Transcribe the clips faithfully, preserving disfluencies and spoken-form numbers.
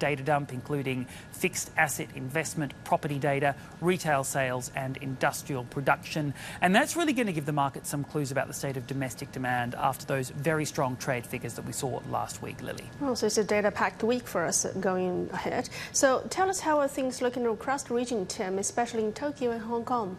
data dump, including fixed asset investment, property data, retail sales and industrial production. And that's really going to give the market some clues about the state of domestic demand after those very strong trade figures that we saw last week, Lily. Oh, so it's a data-packed week for us going ahead. So tell us, how are things looking across the region, Tim, especially in Tokyo and Hong Kong?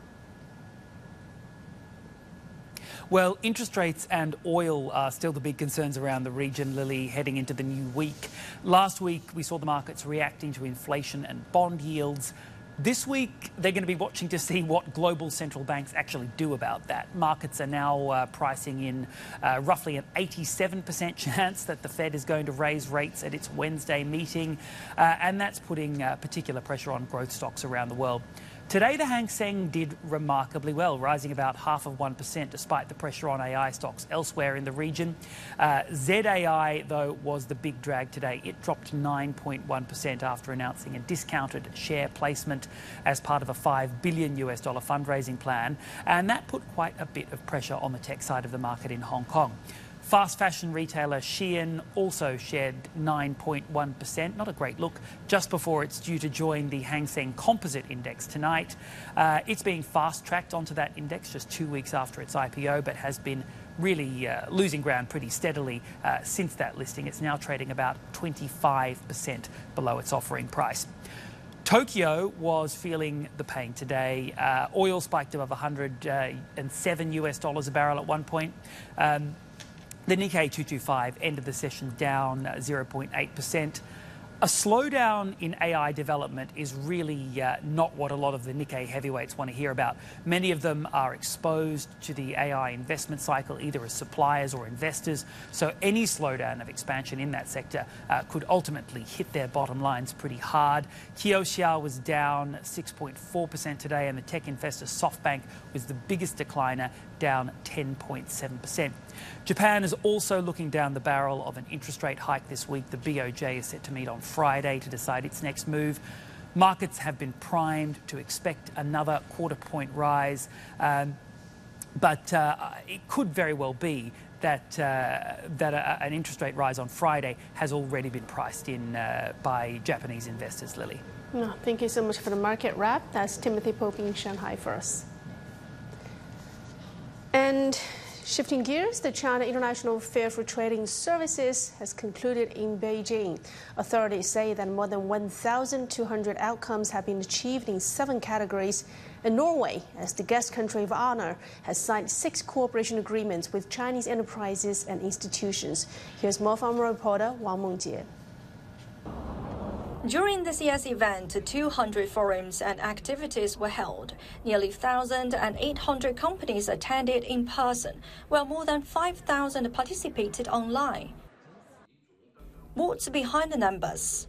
Well, interest rates and oil are still the big concerns around the region, Lily, heading into the new week. Last week, we saw the markets reacting to inflation and bond yields. This week, they're going to be watching to see what global central banks actually do about that. Markets are now uh, pricing in uh, roughly an eighty-seven percent chance that the Fed is going to raise rates at its Wednesday meeting, uh, and that's putting uh, particular pressure on growth stocks around the world. Today, the Hang Seng did remarkably well, rising about half of one percent despite the pressure on A I stocks elsewhere in the region. Uh, Z A I, though, was the big drag today. It dropped nine point one percent after announcing a discounted share placement as part of a five billion US dollar fundraising plan, and that put quite a bit of pressure on the tech side of the market in Hong Kong. Fast fashion retailer Shein also shed nine point one percent, not a great look, just before it's due to join the Hang Seng Composite Index tonight. Uh, it's being fast-tracked onto that index just two weeks after its I P O, but has been really uh, losing ground pretty steadily uh, since that listing. It's now trading about twenty-five percent below its offering price. Tokyo was feeling the pain today. Uh, oil spiked above one hundred seven US dollars a barrel at one point. Um, The Nikkei two twenty-five ended the session down zero point eight percent. A slowdown in A I development is really uh, not what a lot of the Nikkei heavyweights want to hear about. Many of them are exposed to the A I investment cycle, either as suppliers or investors. So any slowdown of expansion in that sector uh, could ultimately hit their bottom lines pretty hard. Kioxia was down six point four percent today, and the tech investor SoftBank was the biggest decliner, down ten point seven percent. Japan is also looking down the barrel of an interest rate hike this week. The B O J is set to meet on Friday to decide its next move. Markets have been primed to expect another quarter point rise, um, but uh, it could very well be that uh, that a, an interest rate rise on Friday has already been priced in uh, by Japanese investors, Lily. No, thank you so much for the market wrap. That's Timothy Pope in Shanghai for us. And shifting gears, the China International Fair for Trading Services has concluded in Beijing. Authorities say that more than one thousand two hundred outcomes have been achieved in seven categories. And Norway, as the guest country of honor, has signed six cooperation agreements with Chinese enterprises and institutions. Here's more from our reporter Wang Mengjie. During the C S event, two hundred forums and activities were held. Nearly one thousand eight hundred companies attended in person, while more than five thousand participated online. What's behind the numbers?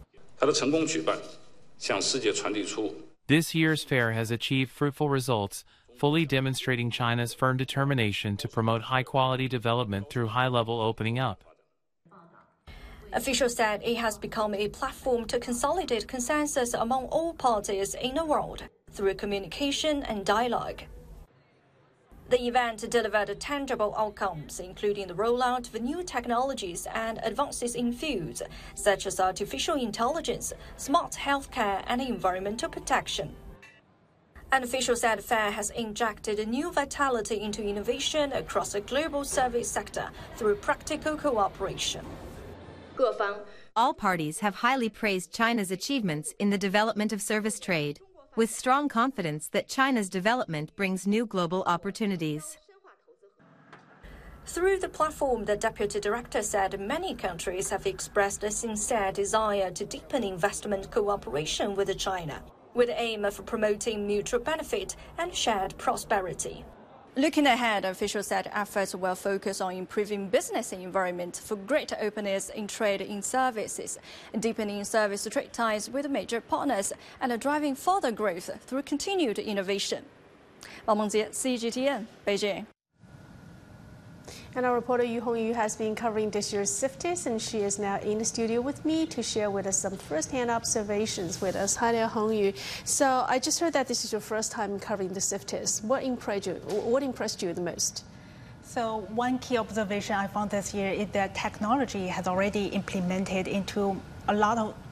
This year's fair has achieved fruitful results, fully demonstrating China's firm determination to promote high-quality development through high-level opening up. Officials said it has become a platform to consolidate consensus among all parties in the world through communication and dialogue. The event delivered tangible outcomes, including the rollout of new technologies and advances in fields such as artificial intelligence, smart healthcare, and environmental protection. An official said the fair has injected new vitality into innovation across the global service sector through practical cooperation. All parties have highly praised China's achievements in the development of service trade, with strong confidence that China's development brings new global opportunities. Through the platform, the deputy director said many countries have expressed a sincere desire to deepen investment cooperation with China, with the aim of promoting mutual benefit and shared prosperity. Looking ahead, officials said efforts will focus on improving business environment for greater openness in trade in services, deepening service trade ties with major partners, and driving further growth through continued innovation. Wang Mengjie, C G T N, Beijing. And our reporter Yu Hongyu has been covering this year's CIFTIS, and she is now in the studio with me to share with us some first-hand observations with us. Hi there, Hongyu. So I just heard that this is your first time covering the CIFTIS. What impressed you? What impressed you the most? So one key observation I found this year is that technology has already implemented into a lot of